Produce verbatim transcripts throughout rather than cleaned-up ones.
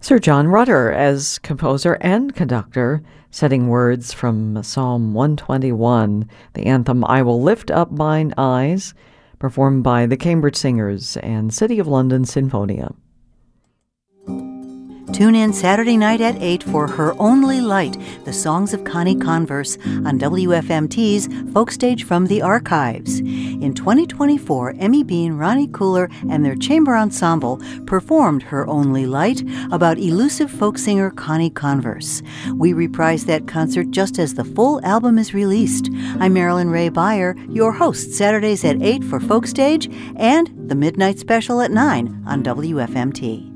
Sir John Rutter as composer and conductor, setting words from Psalm one twenty-one, the anthem I Will Lift Up Mine Eyes, performed by the Cambridge Singers and City of London Sinfonia. Tune in Saturday night at eight for Her Only Light, the songs of Connie Converse on W F M T's Folk Stage from the Archives. In twenty twenty-four, Emmy Bean, Ronnie Cooler, and their chamber ensemble performed Her Only Light about elusive folk singer Connie Converse. We reprised that concert just as the full album is released. I'm Marilyn Ray Beyer, your host Saturdays at eight for Folk Stage and the Midnight Special at nine on W F M T.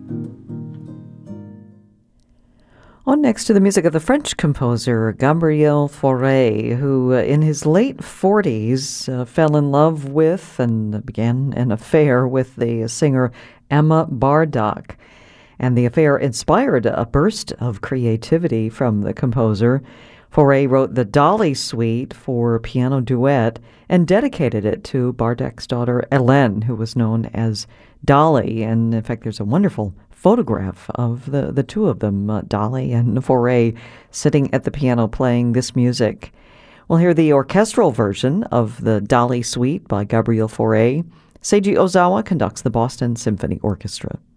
On next to the music of the French composer Gabriel Fauré, who uh, in his late forties uh, fell in love with and began an affair with the singer Emma Bardock. And the affair inspired a burst of creativity from the composer. Fauré wrote the Dolly Suite for piano duet and dedicated it to Bardock's daughter Hélène, who was known as Dolly. And in fact, there's a wonderful photograph of the, the two of them, uh, Dolly and Fauré, sitting at the piano playing this music. We'll hear the orchestral version of the Dolly Suite by Gabriel Fauré. Seiji Ozawa conducts the Boston Symphony Orchestra.